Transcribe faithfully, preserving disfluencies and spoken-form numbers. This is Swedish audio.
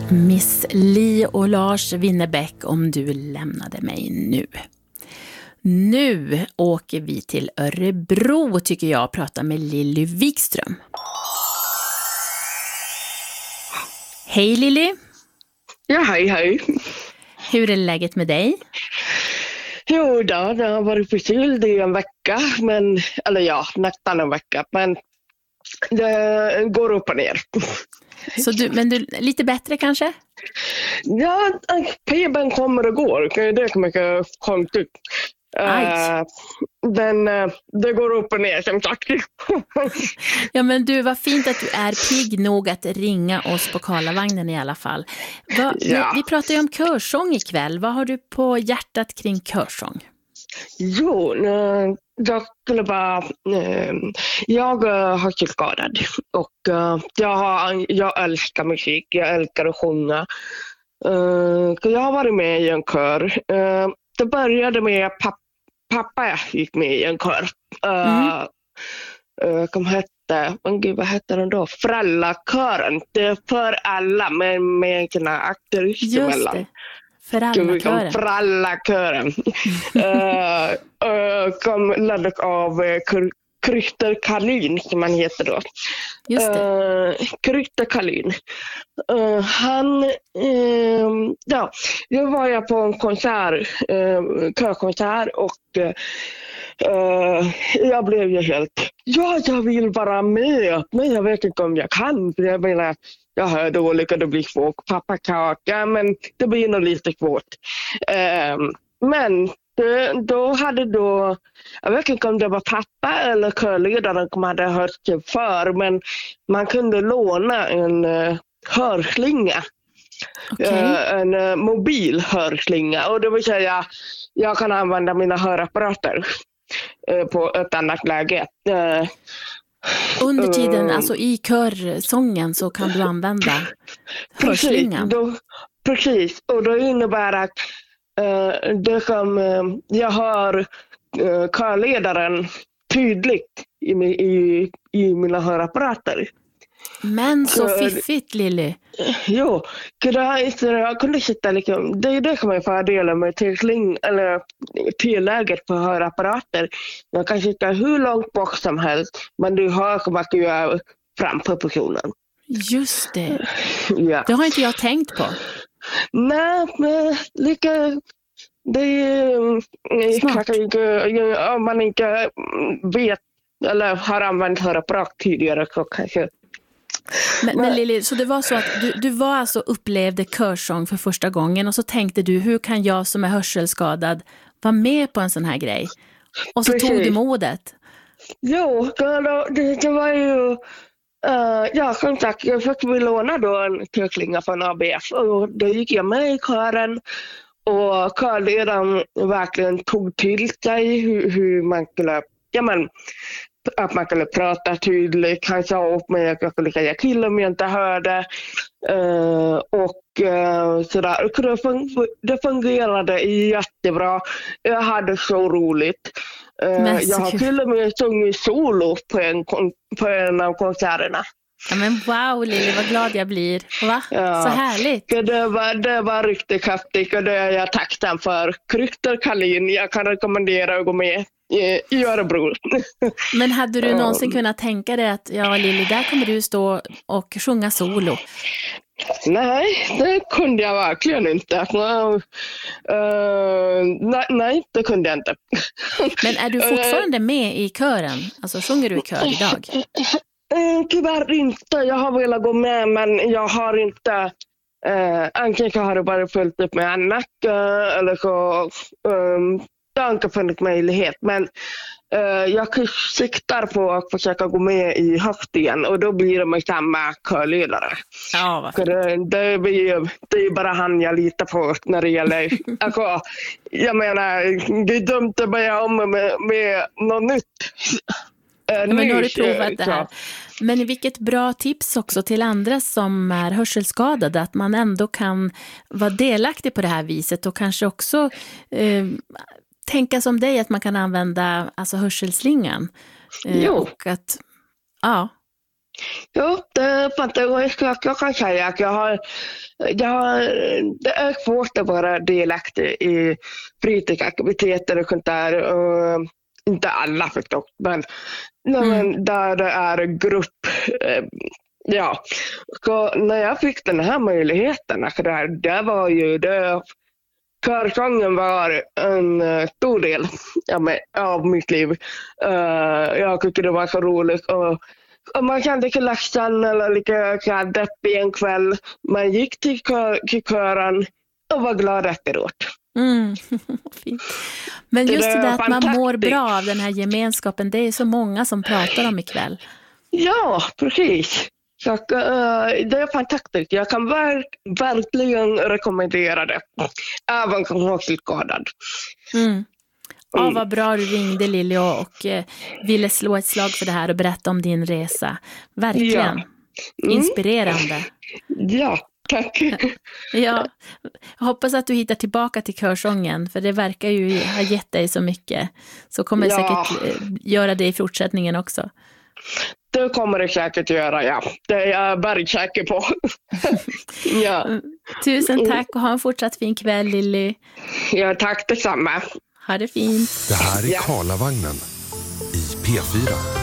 Miss Li och Lars Winnerbäck, om du lämnade mig nu. Nu åker vi till Örebro tycker jag och pratar med Lilly Wikström. Hej Lilly. Ja, hej hej. Hur är läget med dig? Jo då, det har varit förkyld i en vecka, men, eller ja, nästan en vecka, men det går upp och ner. Så du, men du, lite bättre kanske? Ja, febern kommer och går, det är mycket konstigt. Uh, den, uh, det går upp och ner som sagt. Ja men du, vad fint att du är pigg nog att ringa oss på Karlavagnen i alla fall. Va, ja. vi, vi pratar ju om körsång ikväll. Vad har du på hjärtat kring körsång? Jo, uh, jag skulle bara... Uh, jag uh, har skadad och uh, jag, har, jag älskar musik, jag älskar att sjunga. Uh, jag har varit med i en kör. Uh, det började med pappa. Pappa gick med i en kör. Mm. Uh, uh, som hette, oh, gud, vad hette den då? Föräldrakören. Det är för alla, men med en aktorister emellan. Just det. Föräldrakören. Föräldrakören. uh, uh, som leddes av uh, Kryster Karlin, som han heter då. Just det. Uh, Kryster Karlin. Uh, han, uh, ja, då var jag på en konsert, uh, körkonsert och uh, jag blev ju helt, ja, jag vill vara med, men jag vet inte om jag kan. Jag menar, jag hör dåligt och det blir svårt. Pappa kaka, men det blir nog lite svårt. Uh, men då hade då, jag vet inte om det var pappa eller körledaren som hade hört sig för, men man kunde låna en uh, hörslinga. Okay. Uh, en uh, mobil hörslinga. Och det vill säga, jag kan använda mina hörapparater uh, på ett annat läge. Uh, Under tiden, uh, alltså i körsången så kan du använda hörslingan. Precis, då, precis. Och det innebär att Uh, det som uh, jag hör uh, körledaren tydligt i, i, i mina hörapparater. Men så uh, fiffigt, Lilly. Uh, jo, jag kunde sitta liksom, det är det som är fördelen med tillsling, eller tillägget på hörapparater. Jag kan sitta hur långt bort som helst, men du hör som att du är framför personen. Just det. Ja. Det har inte jag tänkt på. Nej, men lika, det är kanske om man inte vet eller har använt hörapparat tidigare så kanske. Men, men Lilly, så det var så att du, du var alltså upplevde körsång för första gången och så tänkte du, hur kan jag som är hörselskadad vara med på en sån här grej? Och så Precis. tog du modet. Jo, det, det var ju Uh, ja, som sagt, jag fick vi låna då en körslinga från A B F och då gick jag med i kören och körledaren verkligen tog till sig hur, hur man skulle, ja men, att man skulle prata tydligt. Han sa upp mig att jag skulle säga till om jag inte hörde uh, och uh, sådär. Det, fun- det fungerade jättebra. Jag hade så roligt. Uh, jag har till och med sjungit solo på en, på en av konserterna. Ja, men wow Lilly, vad glad jag blir. Va? Ja. Så härligt. Det var, det var riktigt kraftigt och det är jag tacksam för. Kryster Karlin, jag kan rekommendera att gå med i, i Örebro. Men hade du någonsin kunnat tänka dig att ja Lilly, där kommer du stå och sjunga solo? Nej, det kunde jag verkligen inte. Uh, nej, nej, det kunde jag inte. Men är du fortfarande med i kören? Alltså sjunger du i kör idag? Uh, tyvärr inte. Jag har velat gå med, men jag har inte... Uh, antingen har det bara följt upp med annat uh, eller så... Um, det har inte funnits möjlighet, men uh, jag siktar på att försöka gå med i höst igen och då blir det med samma körledare. Ja, vad det, det, blir, det är bara han jag litar på när det gäller, alltså, jag menar, det är dumt att börja om med, med något nytt. Uh, ja, men nu har du provat det här. Men vilket bra tips också till andra som är hörselskadade, att man ändå kan vara delaktig på det här viset och kanske också eh, tänka som dig att man kan använda alltså hörselslingan. Eh, och att, ja. Jo, det är fantastiskt. Jag kan säga att jag har, jag har, det är svårt att vara delaktig i fritidsaktiviteter och sånt där. Och inte alla förstås, men, mm. men där det är grupp. Ja, så när jag fick den här möjligheten, alltså det, det var ju det. Körsången var en uh, stor del ja, med, av mitt liv. Uh, jag tyckte det var så roligt. Och, och man kände sig ledsen eller lite deppig en kväll. Man gick till, kör, till kören och var glad efteråt. Mm. Fint. Men just det, det där att man mår bra av den här gemenskapen, det är så många som pratar om ikväll. Ja, precis. Så, uh, det är fantastiskt. Jag kan ver- verkligen rekommendera det. Även som hörselskadad. Mm. Ja, vad bra du ringde, Lili, och, och eh, ville slå ett slag för det här och berätta om din resa. Verkligen. Ja. Mm. Inspirerande. Ja, tack. Ja, jag hoppas att du hittar tillbaka till körsången, för det verkar ju ha gett dig så mycket. Så kommer jag ja. säkert eh, göra det i fortsättningen också. Det kommer det säkert göra, ja. Det är jag bara säker på. Ja. Tusen tack och ha en fortsatt fin kväll, Lili. Ja, tack detsamma. Ha det fint. Det här är Karlavagnen i P fyra.